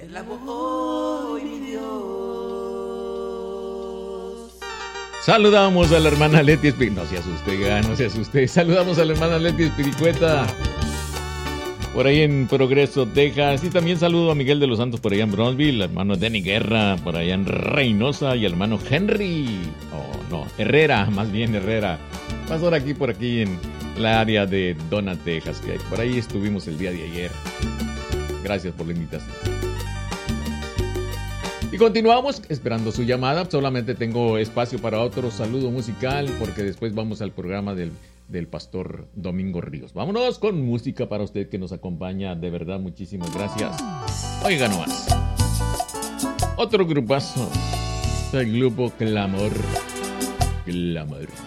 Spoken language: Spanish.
el amor, mi Dios. Saludamos a la hermana Leti Espiricueta. No se asuste, no se asuste. Saludamos a la hermana Leti Espiricueta por ahí en Progreso, Texas. Y también saludo a Miguel de los Santos por allá en Bronzeville, al hermano Denny Guerra por allá en Reynosa y al hermano Henry, Herrera, más bien Herrera, pastor aquí por aquí en la área de Donna, Texas, que por ahí estuvimos el día de ayer. Gracias por la invitación. Y continuamos esperando su llamada. Solamente tengo espacio para otro saludo musical porque después vamos al programa del pastor Domingo Ríos. Vámonos con música para usted que nos acompaña. De verdad, muchísimas gracias. Oiga nomás. Otro grupazo. El grupo Clamor. Clamor.